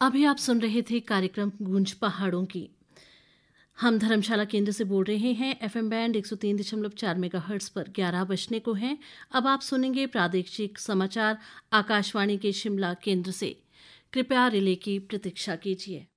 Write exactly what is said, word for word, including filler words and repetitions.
अभी आप सुन रहे थे कार्यक्रम गूंज पहाड़ों की। हम धर्मशाला केंद्र से बोल रहे हैं। एफएम बैंड एक सौ तीन दशमलव चार मेगाहर्ट्ज पर ग्यारह बजने को हैं। अब आप सुनेंगे प्रादेशिक समाचार आकाशवाणी के शिमला केंद्र से। कृपया रिले की प्रतीक्षा कीजिए।